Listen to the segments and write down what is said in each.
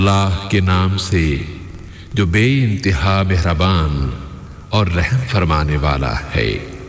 اللہ کے نام سے جو بے انتہا مہربان اور رحم فرمانے والا ہے۔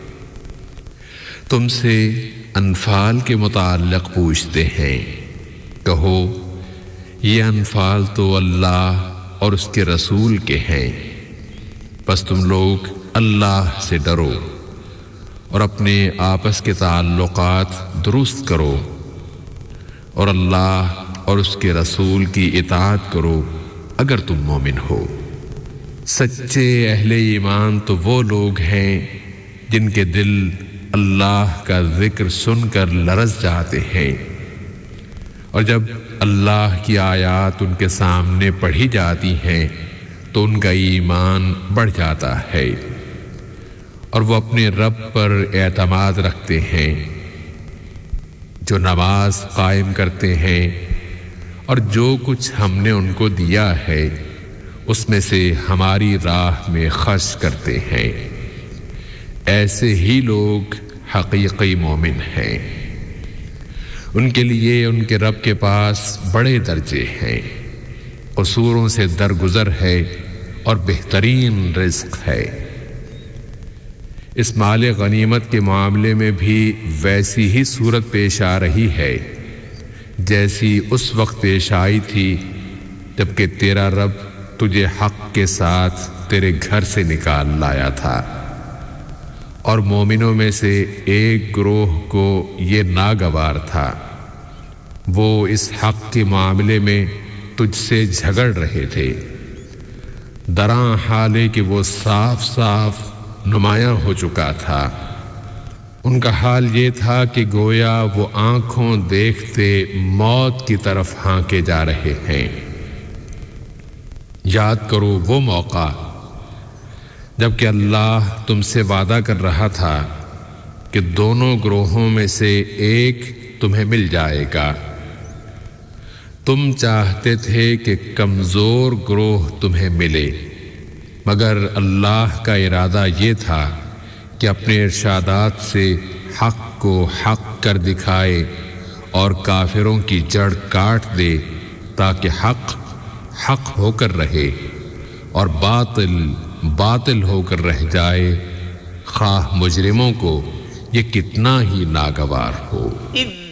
تم سے انفال کے متعلق پوچھتے ہیں، کہو یہ انفال تو اللہ اور اس کے رسول کے ہیں، بس تم لوگ اللہ سے ڈرو اور اپنے آپس کے تعلقات درست کرو اور اللہ اور اس کے رسول کی اطاعت کرو اگر تم مومن ہو۔ سچے اہل ایمان تو وہ لوگ ہیں جن کے دل اللہ کا ذکر سن کر لرز جاتے ہیں، اور جب اللہ کی آیات ان کے سامنے پڑھی جاتی ہیں تو ان کا ایمان بڑھ جاتا ہے، اور وہ اپنے رب پر اعتماد رکھتے ہیں، جو نماز قائم کرتے ہیں اور جو کچھ ہم نے ان کو دیا ہے اس میں سے ہماری راہ میں خرچ کرتے ہیں۔ ایسے ہی لوگ حقیقی مومن ہیں، ان کے لیے ان کے رب کے پاس بڑے درجے ہیں، قصوروں سے درگزر ہے اور بہترین رزق ہے۔ اس مال غنیمت کے معاملے میں بھی ویسی ہی صورت پیش آ رہی ہے جیسی اس وقت پیش آئی تھی جبکہ تیرا رب تجھے حق کے ساتھ تیرے گھر سے نکال لایا تھا، اور مومنوں میں سے ایک گروہ کو یہ ناگوار تھا، وہ اس حق کے معاملے میں تجھ سے جھگڑ رہے تھے، دراں حال ہے کہ وہ صاف صاف نمایاں ہو چکا تھا۔ ان کا حال یہ تھا کہ گویا وہ آنکھوں دیکھتے موت کی طرف ہانکے جا رہے ہیں۔ یاد کرو وہ موقع جب کہ اللہ تم سے وعدہ کر رہا تھا کہ دونوں گروہوں میں سے ایک تمہیں مل جائے گا، تم چاہتے تھے کہ کمزور گروہ تمہیں ملے، مگر اللہ کا ارادہ یہ تھا کہ اپنے ارشادات سے حق کو حق کر دکھائے اور کافروں کی جڑ کاٹ دے تاکہ حق حق ہو کر رہے اور باطل باطل ہو کر رہ جائے، خواہ مجرموں کو یہ کتنا ہی ناگوار ہو۔